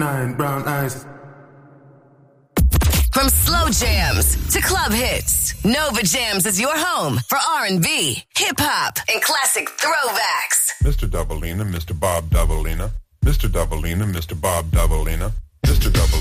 Nine brown eyes. From slow jams to club hits, Nova Jams is your home for R&B, hip-hop, and classic throwbacks. Mr. Doubleina, Mr. Bob Doubleina, Mr. Doubleina, Mr. Bob Doubleina, Mr. Doubleina.